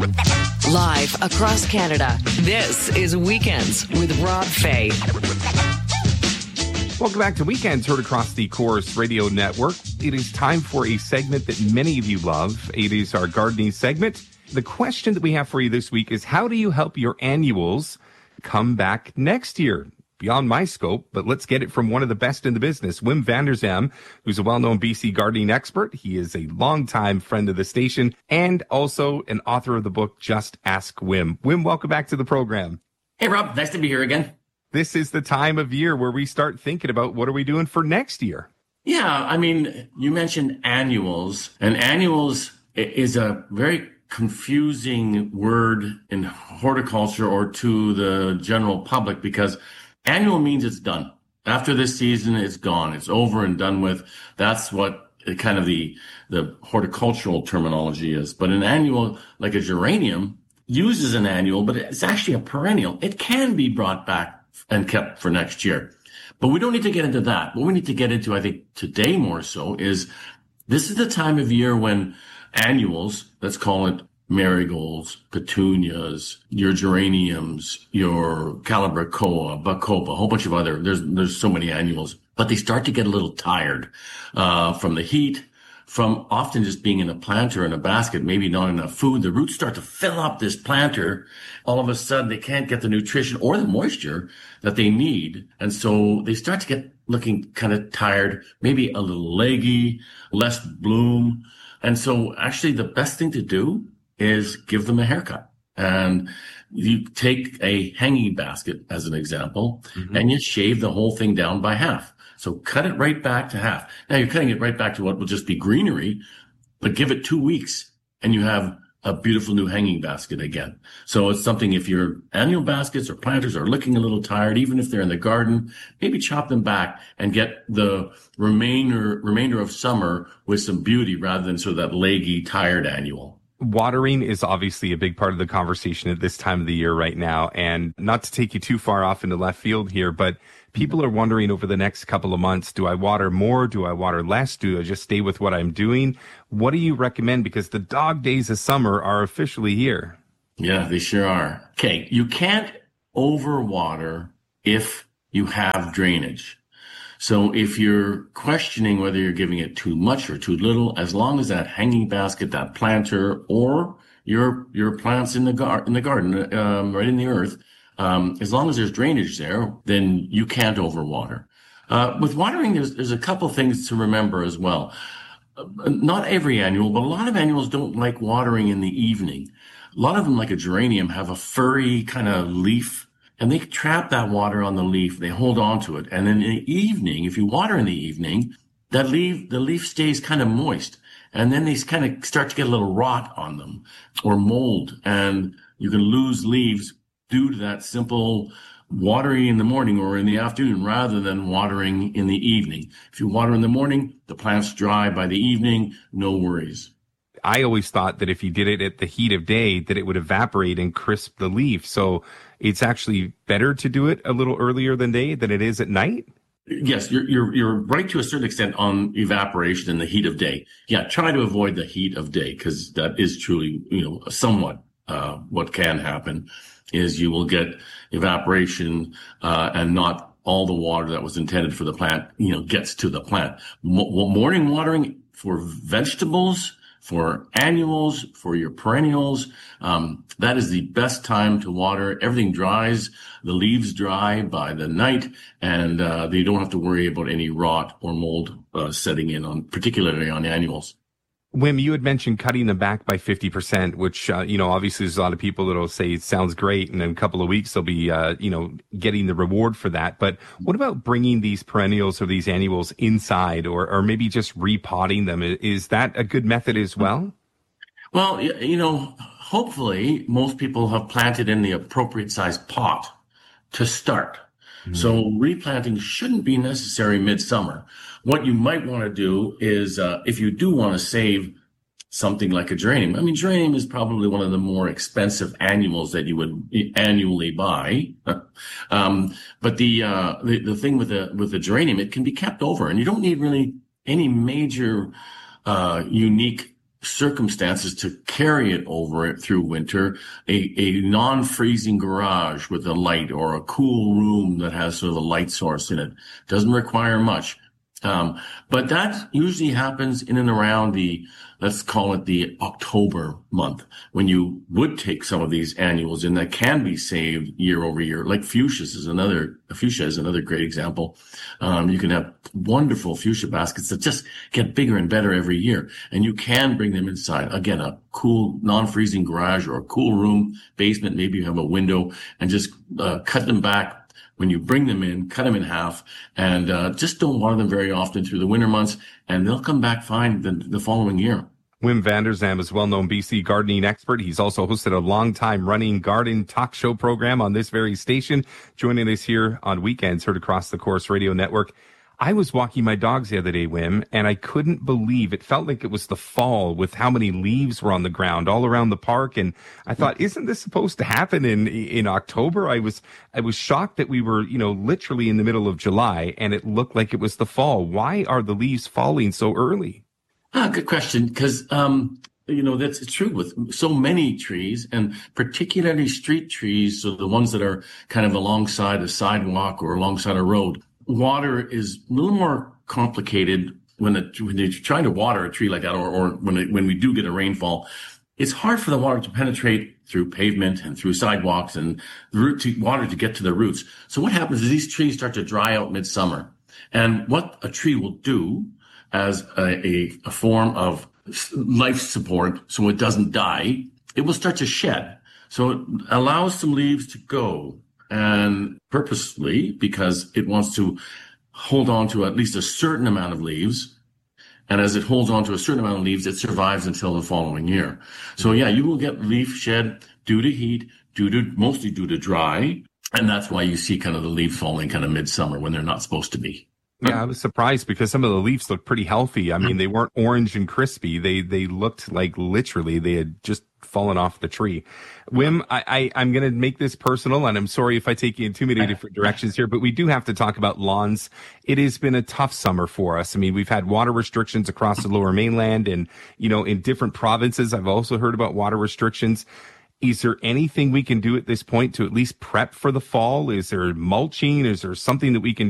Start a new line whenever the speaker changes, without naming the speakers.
Live across Canada, this is Weekends with Rob Fay.
Welcome back to Weekends, heard across the Chorus Radio Network. It is time for a segment that many of you love. It is our gardening segment. The question that we have for you this week is, how do you help your annuals come back next year? Beyond my scope, but let's get it from one of the best in the business, Wim van der Zam, who's a well-known BC gardening expert. He is a longtime friend of the station and also an author of the book, Just Ask Wim. Wim, welcome back to the program.
Hey, Rob. Nice to be here again.
This is the time of year where we start thinking about what are we doing for next year?
Yeah, I mean, you mentioned annuals, and annuals is a very confusing word in horticulture or to the general public because annual means it's done. After this season, it's gone. It's over and done with. That's what kind of the horticultural terminology is. But an annual, like a geranium, uses an annual, but it's actually a perennial. It can be brought back and kept for next year. But we don't need to get into that. What we need to get into, I think, today more so, is this is the time of year when annuals, let's call it marigolds, petunias, your geraniums, your calibrachoa, bacopa, a whole bunch of other, there's so many annuals, but they start to get a little tired, from the heat, from often just being in a planter in a basket, maybe not enough food. The roots start to fill up this planter. All of a sudden they can't get the nutrition or the moisture that they need. And so they start to get looking kind of tired, maybe a little leggy, less bloom. And so actually the best thing to do is give them a haircut. And you take a hanging basket as an example, and you shave the whole thing down by half. So cut it right back to half. Now you're cutting it right back to what will just be greenery, but give it 2 weeks and you have a beautiful new hanging basket again. So it's something, if your annual baskets or planters are looking a little tired, even if they're in the garden, maybe chop them back and get the remainder of summer with some beauty rather than sort of that leggy, tired annual.
Watering is obviously a big part of the conversation at this time of the year right now. And not to take you too far off into left field here, but people are wondering over the next couple of months, do I water more? Do I water less? Do I just stay with what I'm doing? What do you recommend? Because the dog days of summer are officially here.
Yeah, they sure are. Okay, you can't overwater if you have drainage. So if you're questioning whether you're giving it too much or too little, as long as that hanging basket, that planter, or your plants in the garden, right in the earth, as long as there's drainage there, then you can't overwater. With watering, there's a couple things to remember as well. Not every annual, but a lot of annuals don't like watering in the evening. A lot of them, like a geranium, have a furry kind of leaf, and they trap that water on the leaf. They hold on to it. And then in the evening, if you water in the evening, the leaf stays kind of moist. And then they kind of start to get a little rot on them or mold. And you can lose leaves due to that simple watering in the morning or in the afternoon rather than watering in the evening. If you water in the morning, the plant's dry. By the evening, no worries.
I always thought that if you did it at the heat of day, that it would evaporate and crisp the leaf. So it's actually better to do it a little earlier than it is at night?
Yes, you're right to a certain extent on evaporation in the heat of day. Yeah, try to avoid the heat of day because that is truly, somewhat what can happen is you will get evaporation and not all the water that was intended for the plant, gets to the plant. Morning watering for vegetables, for annuals, for your perennials, that is the best time to water. Everything dries, the leaves dry by the night, and they don't have to worry about any rot or mold setting in, particularly on annuals.
Wim, you had mentioned cutting them back by 50%, which, obviously there's a lot of people that'll say it sounds great. And in a couple of weeks, they'll be, getting the reward for that. But what about bringing these perennials or these annuals inside or maybe just repotting them? Is that a good method as well?
Well, hopefully most people have planted in the appropriate size pot to start. Mm-hmm. So replanting shouldn't be necessary midsummer. What you might want to do is, if you do want to save something like a geranium, geranium is probably one of the more expensive annuals that you would annually buy. But the thing with the geranium, it can be kept over and you don't need really any major, unique circumstances to carry it over it through winter, a non-freezing garage with a light, or a cool room that has sort of a light source in it. Doesn't require much. But that usually happens in and around let's call it the October month, when you would take some of these annuals in that can be saved year over year. Like fuchsia is another great example. You can have wonderful fuchsia baskets that just get bigger and better every year. And you can bring them inside. Again, a cool non-freezing garage or a cool room, basement. Maybe you have a window, and just cut them back. When you bring them in, cut them in half, and just don't water them very often through the winter months, and they'll come back fine the following year.
Wim Vanderzam is a well-known BC gardening expert. He's also hosted a long-time running garden talk show program on this very station, joining us here on weekends, heard across the Corus Radio Network. I was walking my dogs the other day, Wim, and I couldn't believe it. Felt like it was the fall with how many leaves were on the ground all around the park. And I thought, isn't this supposed to happen in October? I was shocked that we were, literally in the middle of July, and it looked like it was the fall. Why are the leaves falling so early?
Good question. Because, that's true with so many trees, and particularly street trees. So the ones that are kind of alongside a sidewalk or alongside a road. Water is a little more complicated when you're trying to water a tree like that, or when we do get a rainfall. It's hard for the water to penetrate through pavement and through sidewalks, and water to get to the roots. So what happens is these trees start to dry out midsummer. And what a tree will do as a form of life support, so it doesn't die, it will start to shed. So it allows some leaves to go. And purposely, because it wants to hold on to at least a certain amount of leaves. And as it holds on to a certain amount of leaves, it survives until the following year. So yeah, you will get leaf shed due to heat, mostly due to dry. And that's why you see kind of the leaves falling kind of midsummer when they're not supposed to be.
Yeah, I was surprised because some of the leaves looked pretty healthy. I mean, they weren't orange and crispy. They looked like literally they had just fallen off the tree. Wim, I'm going to make this personal, and I'm sorry if I take you in too many different directions here, but we do have to talk about lawns. It has been a tough summer for us. I mean, we've had water restrictions across the Lower Mainland, and, in different provinces, I've also heard about water restrictions. Is there anything we can do at this point to at least prep for the fall? Is there mulching? Is there something that we can